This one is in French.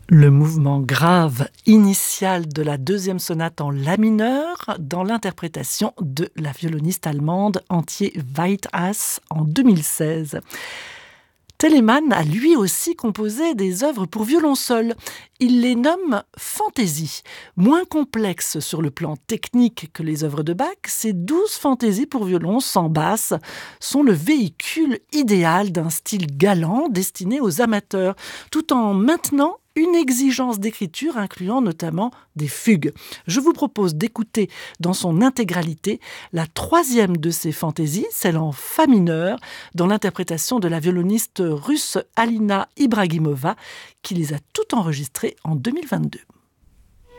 Le mouvement grave initial de la deuxième sonate en la mineur dans l'interprétation de la violoniste allemande Antje Weitaas en 2016. Telemann a lui aussi composé des œuvres pour violon seul. Il les nomme fantaisies. Moins complexes sur le plan technique que les œuvres de Bach, ces 12 fantaisies pour violon sans basse sont le véhicule idéal d'un style galant destiné aux amateurs, tout en maintenant une exigence d'écriture incluant notamment des fugues. Je vous propose d'écouter dans son intégralité la troisième de ces fantaisies, celle en fa mineur, dans l'interprétation de la violoniste russe Alina Ibragimova, qui les a toutes enregistrées en 2022.